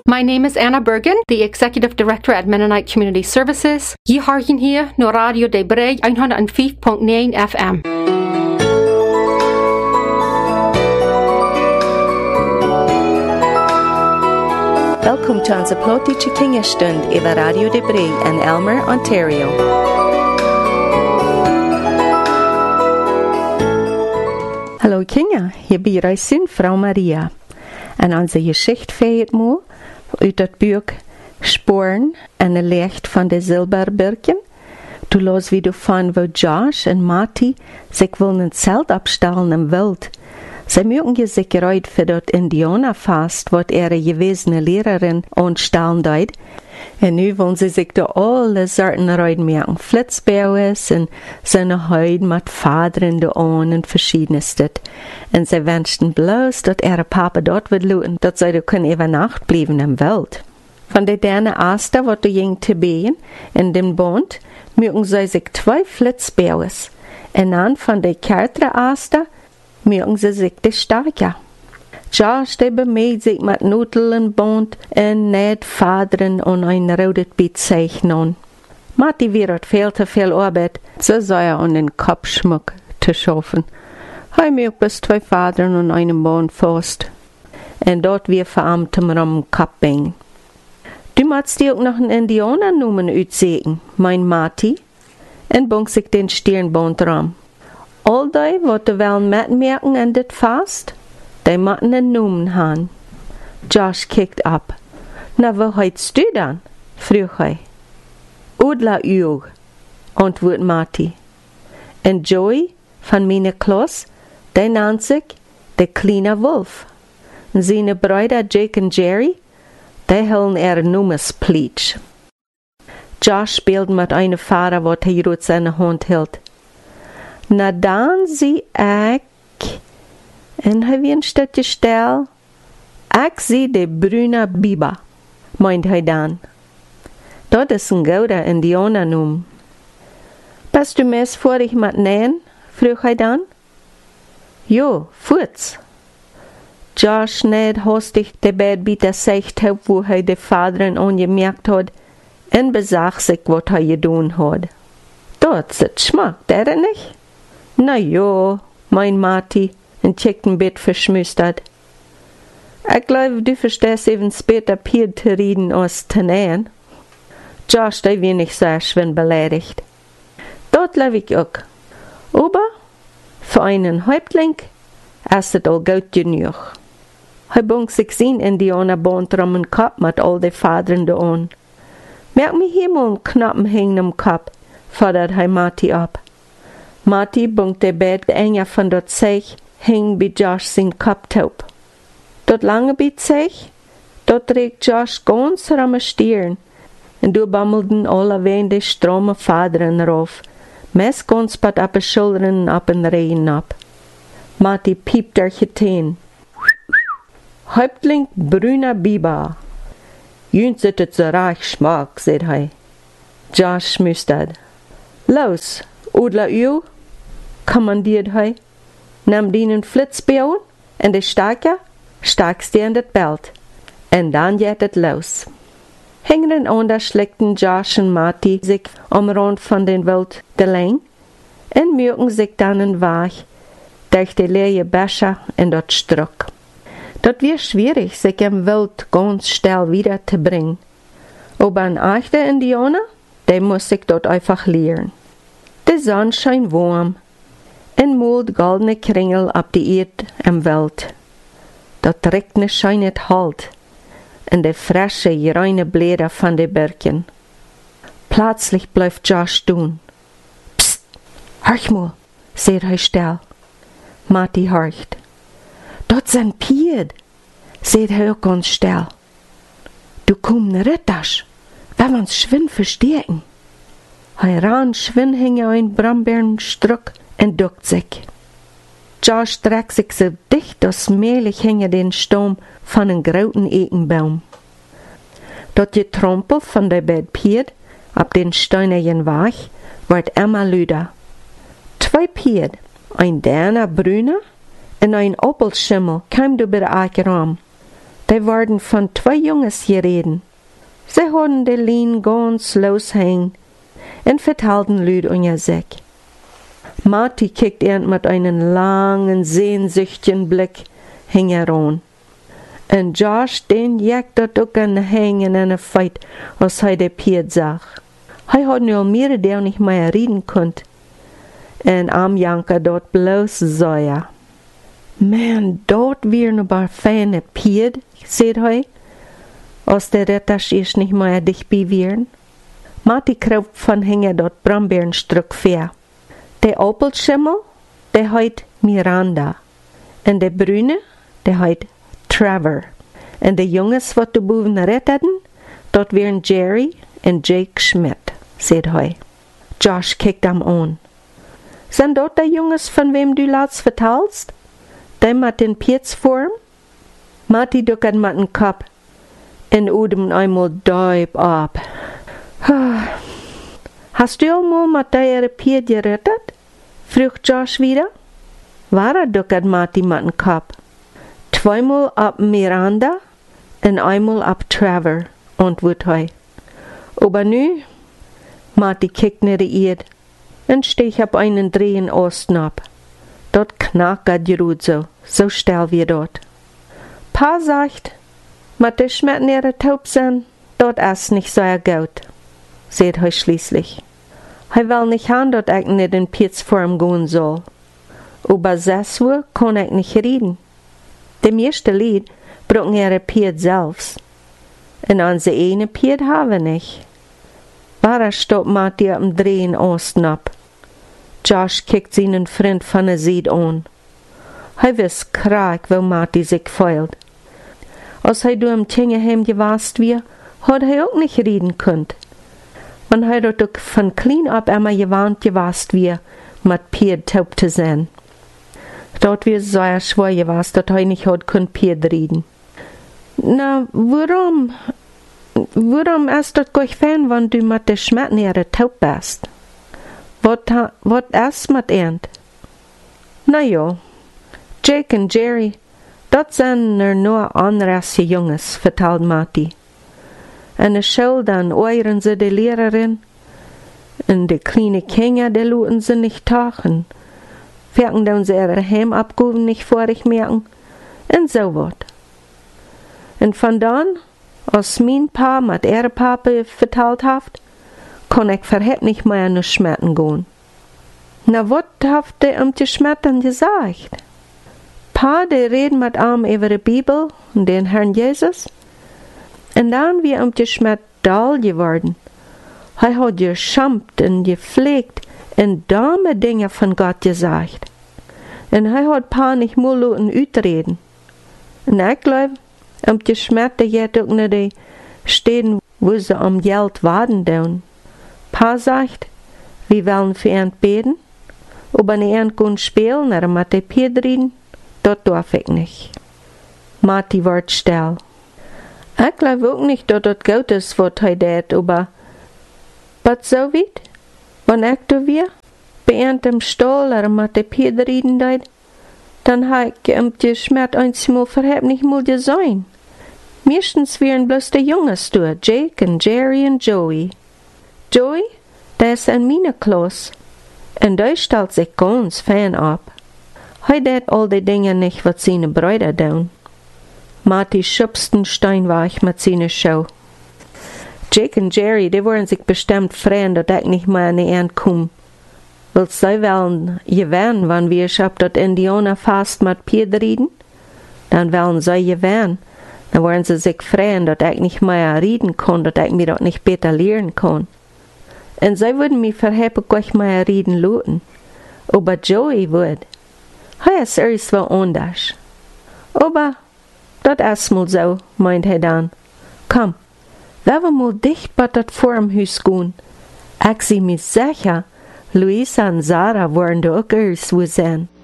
My name is Anna Bergen, the Executive Director at Mennonite Community Services. Je harken hier naar Radio De Brey 105.9 FM. Welkom til onze plotische kingerstund over Radio De Brey in Elmer, Ontario. Hallo Kinder, hier bij Reisin Frau Maria. En onze Geschichte feiert moe uit het boek Sporen en de licht van de Zilberbergen. Du los wie du van wo Josh en Marty zich willen een zelt opstellen im Wild. Zij mögen je zich eruit für dat Indianerfest, wat ihre gewesene Lehrerin anstellen deed. En nu wollen sie sich da alle Sorten eruit merken. Flitzbauers en seine Huid mit Vaderen da an und verschiedenes dit. En zij wünschten bloß, dat ihre Papa dort wird luten, dat zij da können über Nacht bleiben im Wald. Von der derne Aster, wat du ging te been, in dem Bond, mögen sie sich 2 Flitzbauers. En dann von der kärtere Aster, mögen sie sich de Starker. Josh, der bemäht sich mit Nudeln Bond en net Vaderen und ein rodet Bezeichnen. Marty wird viel zu viel Arbeit, so sei an den Kopfschmuck zu schaffen. Hij mögt bis 2 Vaderen und einen Bond fast. En dort wir verarmtem rum Kapping. Du magst dir auch noch einen Indianer noemen uitzeigen, mein Marty, en bunk sich den Stirnbond rum. All die, wat du wel metmerken in dit Fast, die moeten een noemen haben. Josh kijkt op. Na, wo heitst du dan? Vroeg hij. Udla uw, antwoordt Marty. En Joey, van mijn klas, die naam zich de kleine wolf. En zijn broeder Jake en Jerry, die hullen noemenspleach. Josh speelt met een vader wat hij uit zijn hand hield. Na dan zie ik, en hij weer een stukje stil, ik zie de bruine biba, meint hij dan. Dat is een gouden Indianernoem. Bist du mesvorig met nähen? Vroeg hij dan. Jo, voorts. Josh näht hastig de bedbieter zegt op wo hij de vaderen ongemerkt had, en bezag zich wat hij gedaan had. Dat zit smaak, der niet? Na jo, mein Marty, en checkt een bit verschmustert. Ik glaube, du verstehst even später Pier te reden als te nähen. Josh, der wird nicht sehr schön beleidigt. Dat glaube ich auch. Aber für einen Häuptling ist es all gut genug. Hij bunk sich sein Indianerband rum den Kopf mit all den Vaderen da an. Merk mir hier mal einen Knappen hängen am Kopf, fordert hij Marty ab. Marty bunkt der Bett enger von dort Zeich, hing bei Josh sein Kopftaub. Dort lange Zeich, dort trägt Josh ganz ramme Stirn, und du bammelten alle wen de strome Vaderen rauf, mes ganz pat ab de Schultern ab en Regen ab. Marty piept er geteen. Häuptling Brüner Biber. Jüns zit het so reich schmack, sagt hij. Josh schmustert. Los, Udla uw, kommandiert hij. Nimm den Flitzbeeren en de Starker, stakst dir in dat Belt. En dan geht het los. Hingeren onder schleckten Josh en Marty sich am Rand von den Wald de Lijn en mögen sich dann een Weg durch de leere Bäche en dat Struck. Dat wird schwierig, sich im Wald ganz schnell wieder zu bringen. Aber ein echter Indianer, der muss sich dort einfach lehren. Die Sonne scheint warm en malt goldene Kringel ab die Erde im Wald. Dat Regne scheinet halt en de frische, reine Blätter von den Bergen. Plötzlich bleibt Josh stehen. Psst, horch mal, sagt er still. Marty horcht. Dat sind Pied, sagt er auch ganz still. Du komm ne Ritters, wenn wir uns schwinn verstärken. Hij ran schwinn hing ein Brombeerenstruck en duckt sich. Josh trekt sich so dicht, dass mählich hing den Stamm von einem großen Ekenbaum. Dat Getrompel von der Bedpied ab den steinigen Weg wird immer lauter. 2 Pied, ein derner Brüner en ein Opelschimmel, kam über den Acker rum. Die worden von 2 Junges gereden. Sie hadden de Lien ganz loshängen und vertelten Lüd unter sich. Marty kijkt mit einem langen, sehnsüchtigen Blick heran. Und Josh, den jagt dort auch an Hängen in der Feit, als de Piet sah. Hat nu al meer der nicht mehr reden konnt. Und am Janker dort bloß Säuer. Man, dort wären aber feine Piet, seht als der Retters erst nicht mehr dicht bei wären. Marty kraupt von Hänger dort Brombeerenstück fair. Der Opelschimmel, der heut Miranda. Und der Brüne, der heut Trevor. Und die Junges, wat de boven retteten, dort wären Jerry und Jake Schmidt, seht Josh kijkt am an. Sind dort die Junges, von wem du laatst vertelst? Die mit den Pietsform? Marty duckert mit den Kopf und udem einmal deib ab. Hast du einmal mit deiner Piet gerettet? Fragt Josh wieder. Wahre duckert Marty mit den Kopf. 2-mal ab Miranda und einmal ab Trevor, antwortet Aber nu, Marty kijkt naar de Erd und steeg op einen drehen Osten ab. Dort knackert die Rut so still wie dort. Pa sagt, mit de Schmetten ihre Taub sind, dort ist nicht so gut, seht schließlich. Will nicht haben, dort ich nicht in Pietsform gehen soll. Aber 6 Uhr kann ich nicht reden. Dem ersten Lied brauchen ihre Piet selbst. Und unsere eine Piet haben wir nicht. Waar stoppt Marty op dem drehen Osten ab. Josh kijkt seinen Freund von der Seite an. Wiss kraak, wo Marty sich fühlt. Als du im Tingeheim gewast wie, hat auch nicht reden könnt. Man dort auch von klein ab immer gewarnt gewast wie, mit Piet taub zu sein. Dort wie so schwer gewast, dass nicht hat könnt Piet reden. Na, warum ist das gleich fein, wenn du mit der Schmetten ihre taub bist? Wat ist mit ihnt? Na ja, Jake und Jerry, dat sind nur anrasse Junges, vertelt Marty. En de Schule dann euren sie die Lehrerin, und die kleine Kinder, die luten sie nicht tachen. Ferken dann sie ihre Heim abgeben nicht vor ich merken, und so wat. Und von dann, als mein Pa mit ihre Pape vertelt haft, kann ich verheb nicht mehr nur Schmetten gehen. Na, wat haft der die Schmetten gesagt? Pa, der reden mit ihm über die Bibel und den Herrn Jesus. Und dann wie die Schmett doll geworden. Hat geschampt und gepflegt und dumme Dinge von Gott gesagt. Und hat Pa nicht mal utreden. Und ich glaube, die Schmett, der geht auch nicht die Städten, wo sie Geld warten tun. Pa sagt, wir wollen für ihn beten, aber nicht ihn können spielen, oder mit den Piet reden, das darf ich nicht. Marty wird still. Ich glaube auch nicht, dass das gut ist, was er tut, aber was so weit? Wenn ich da wäre, bei ihm im Stall oder mit den Piet reden tut, dann habe ich die Schmerz einmal verheb nicht mal gesehen. Meistens wären bloß die Jungs da, Jake und Jerry und Joey. Joey, der ist in meiner Klasse. Und der stellt sich ganz fein ab. Er tut all die Dinge nicht, was seine Brüder tun. Marty schubst den Stein weich mit seiner Schau. Jake und Jerry, die wollen sich bestimmt freuen, dass ich nicht mehr an die Ende komme. Weil sie wollen gewinnen, wenn wir ab dort Indianerfest mit Piet reden? Dann wollen sie gewinnen. Dann wollen sie sich freuen, dass ich nicht mehr reden kann, dass ich mir dort nicht besser lernen kann. Und sie würden mich verheben, gleich mehr reden lassen. Aber Joey würde. Er ist erst so anders. Aber das ist mal so, meint er dann. Komm, wenn wir mal dicht bei das Formhaus gehen. Ich bin mir sicher, Luisa und Sarah wollen da auch erst wo sein.